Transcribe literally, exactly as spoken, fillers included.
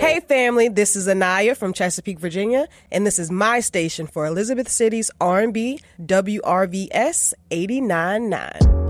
Hey family, this is Anaya from Chesapeake, Virginia, and this is my station for Elizabeth City's R and B, W R V S eighty-nine point nine.